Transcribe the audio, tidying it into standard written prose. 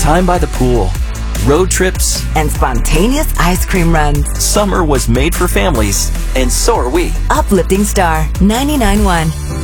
time by the pool, road trips, and spontaneous ice cream runs. Summer was made for families, and so are we. Uplifting Star 99.1.